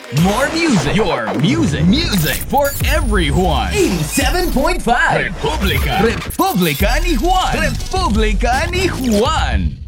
More music. Your music. Music for everyone. 87.5. Republika. Republika ni Juan. Republika ni Juan.